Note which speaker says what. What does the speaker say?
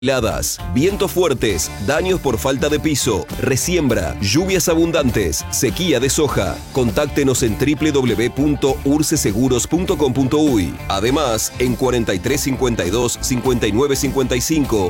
Speaker 1: Heladas, vientos fuertes, daños por falta de piso, resiembra, lluvias abundantes, sequía de soja. Contáctenos en www.urceseguros.com.uy. Además, en 4352 5955